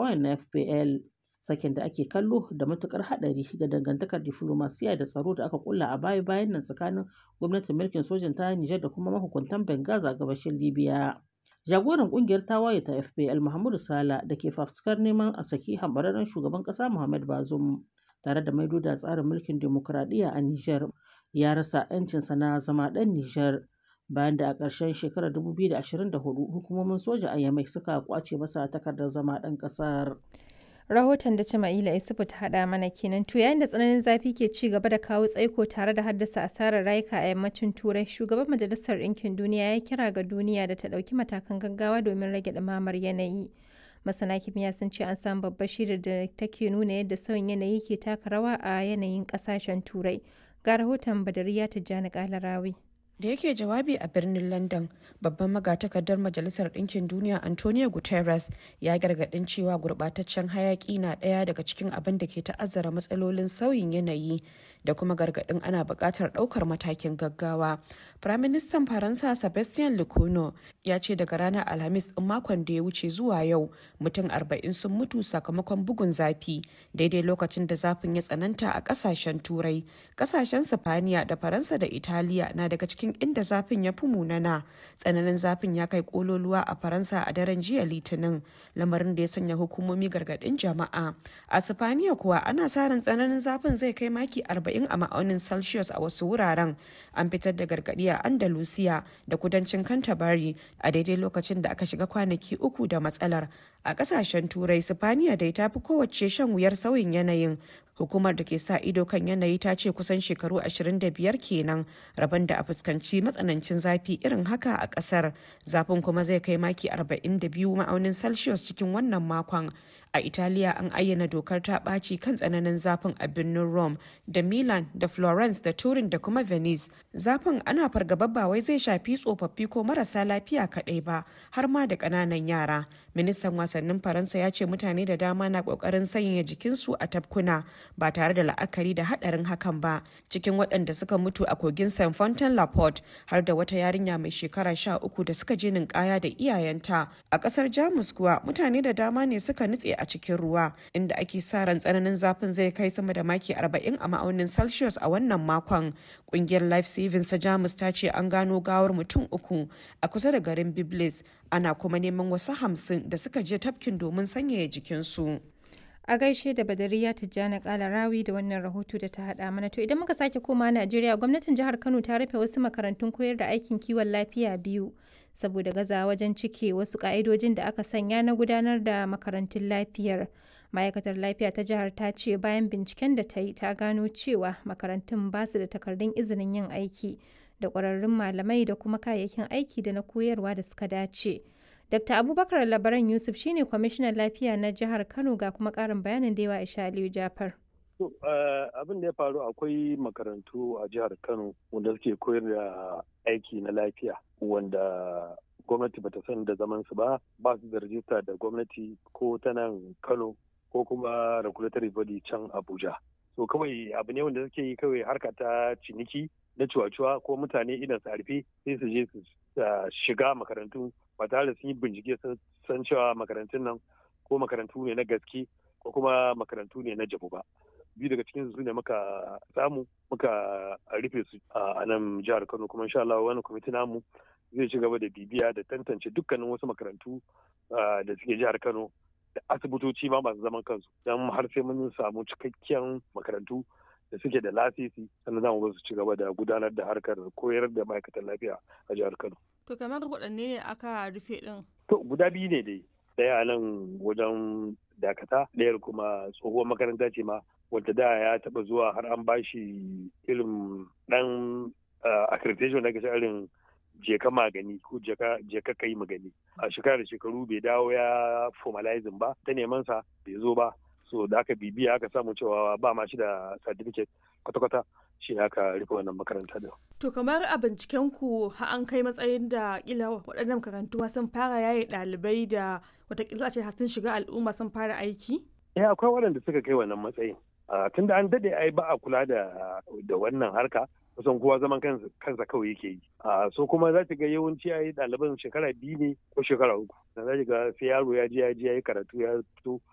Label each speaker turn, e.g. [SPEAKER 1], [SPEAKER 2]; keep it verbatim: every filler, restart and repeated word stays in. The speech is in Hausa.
[SPEAKER 1] tawayen na F P L. Sakin da ake kallo da matukar haɗari ga dangantakar diflomasiyya da tsaro da aka kulla a baya-bayan nan tsakanin gwamnatin mulkin sojan ta Nijar da kuma mahukuntan Benghazi a gabashin Libya. Jagoran kungiyar tawaye ta F P L Mahmoud Sala da ke fafutukar neman a saki hambararren shugaban ƙasa Muhammad Bazoum tare da maido da tsarin mulkin dimokuraɗiyya a Nijar ya rasa 'yancinsa na zama ɗan Nijar bayan da a ƙarshen shekarar dubu biyu da ashirin da hudu hukumomin soja a Yamai suka kwace masa takardar zama ɗan ƙasar.
[SPEAKER 2] Rahoton da Cima'ila Isufu ta haɗa mana kenan. To yayin da tsananin zafi ke ci gaba da kawo tsaiko tare da haddasa asarar rayuka a yammacin Turai, shugaban Majalisar Ɗinkin Duniya ya kira ga duniya da ta ɗauki matakan gaggawa domin rage ɗumamar yanayi. Masana kimiyya sun ce an samu babbar shaidar da take nuna yadda sauyin yanayi ke taka rawa a yanayin ƙasashen Turai. Ga rahoton Badariya Tijjani Kalarawi.
[SPEAKER 3] Da yake jawabi a birnin London, babban magatakardar Majalisar Ɗinkin Duniya Antonio Guterres ya gargaɗin cewa gurɓataccen hayaƙi na ɗaya daga cikin abin da ke ta'azzara matsalolin sauyin yanayi da kuma gargaɗin ana buƙatar ɗaukar matakin gaggawa. Firaministan Faransa Sebastien Lecornu ya ce daga ranar Alhamis ɗin makon da ya wuce zuwa yau mutum arba'in sun mutu sakamakon bugun zafi daidai lokacin da zafin ya tsananta a ƙasashen Turai. Ƙasashen Sifaniya da Faransa da Italiya na daga cikin inda zafin ya fi munana. Tsananin zafin ya kai kololuwa a Faransa a daren jiya Litinin, lamarin da ya sanya hukumomi gargadin jama'a. A Sifaniya kuwa ana sa ran tsananin zafin zai kai maki arba'in a ma'aunin Celsius a wasu wuraren. An fitar da gargadi a Andalusiya da kudancin Canterbury a daidai lokacin da aka shiga kwanaki uku da matsalar. A kasashen Turai, Sifaniya dai ta fi kowace shan wuyar sauyin yanayin. Hukumar da ke sa ido kan yanayi ta ce kusan shekaru ashirin da biyar kenan rabon da a fuskanci matsanancin zafi irin haka a kasar. Zafin kuma zai kai maki arba'in da biyu ma'aunin Celsius cikin wannan makon. A Italiya an ayyana dokar ta ɓaci kan tsananin zafin a birnin Rome da Milan da Florence da Turin da kuma Venice. Zafin ana fargaba ba wai zai shafi tsofaffi ko marasa lafiya kaɗai ba, har ma da ƙananan yara. Ministan wasannin Faransa ya ce mutane da dama na ƙoƙarin sanya jikinsu a tafkuna ba tare da la'akari da haɗarin hakan ba. Cikin waɗanda suka mutu a kogin Saint Fontaine La Porte har da wata yarinya mai shekara sha uku da suka je ninkaya da iyayenta. A ƙasar Jamus kuwa mutane da dama ne suka nutse a cikin ruwa, inda ake sa ran tsananin zafin zai kai sama da maki arba'in a ma'aunin Celsius a wannan makon. Kungiyar Life Savings ta Jamus ta ce an gano gawar mutum uku a kusa da garin Biblis, ana kuma neman wasu hamsin da suka je tafkin domin sanyaya jikinsu.
[SPEAKER 2] A gaishe da Badariya Tijjani Kalarawi da wannan rahoto da ta haɗa mana. To idan muka sake koma Najeriya, gwamnatin jihar Kano ta rufe wasu makarantun koyar da aikin kiwon lafiya biyu saboda gaza wajen cike wasu ƙa'idojin da aka sanya na gudanar da makarantun lafiyar. Ma'aikatar lafiya ta jihar ta ce bayan binciken da ta yi ta gano cewa makarantun ba su da takardun izinin yin aiki da ƙwararrun malamai da kuma kayayyakin aiki da na koyarwa da suka dace. Dokta Abubakar Labaran Yusuf shine kwamishinan lafiya na jihar Kano ga kuma ƙarin bayanin da yawa Aisha Aliyu Jafar.
[SPEAKER 4] Abin da ya faru akwai makarantu a jihar Kano wanda suke koyar da aiki na lafiya wanda gwamnati bata san da zaman su ba ba su da rajista da gwamnati ko ta nan Kano ko kuma regulatory body can Abuja. So kawai abu ne wanda suke yi kawai harka ta ciniki na cuwa-cuwa ko mutane idan su harfe sai su je su shiga makarantu ba tare da sun yi bincike sun san cewa makarantun nan ko makarantu ne na gaske ko kuma makarantu ne na jabu ba. Biyu daga cikin su ne muka samu muka rufe su a nan jihar Kano, kuma insha Allah wannan kwamiti namu zai ci gaba da bibiya da tantance dukkanin wasu makarantu da suke jihar Kano da asibitoci ma masu zaman kansu don har sai mun samu cikakken makarantu da suke da lasisi sannan za mu su ci gaba da gudanar da harkar koyar da ma'aikatan lafiya a jihar Kano.
[SPEAKER 5] To kamar waɗanne ne aka rufe ɗin?
[SPEAKER 4] To guda biyu ne dai. Ɗaya a nan wajen Dakata, ɗayar kuma tsohuwar makaranta ce ma wadda da ya taɓa zuwa har an bashi irin ɗan accreditation da ake irin jeka magani ko jeka kai magani. A shekara da shekaru bai dawo ya formalizing ba, ta neman sa bai zo ba. So da aka bibiya aka samu cewa ba ma shi da certificate kwata-kwata, shi aka rufe wannan makaranta da.
[SPEAKER 5] To kamar a binciken ku har an kai matsayin da kila waɗannan makarantu sun fara yaye ɗalibai da watakila ce sun shiga al'umma sun fara aiki?
[SPEAKER 4] Eh akwai waɗanda suka kai wannan matsayin. Tunda an daɗe ai ba a kula da da wannan harka, kusan kowa zaman kansa kansa kawai yake yi. So kuma za ga yawanci ai ɗaliban shekara biyu ne ko shekara uku. Za ga sai yaro ya je ya je ya yi karatu ya fito